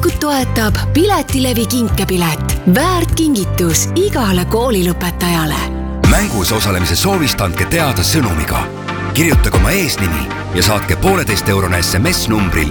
valikut toetab Piletilevi kinkepilet. Väärt kingitus igale koolilõpetajale. Mängus osalemise soovist andke teada sõnumiga. Kirjutage oma eesnimi ja saatke 1,5 eurone SMS numbril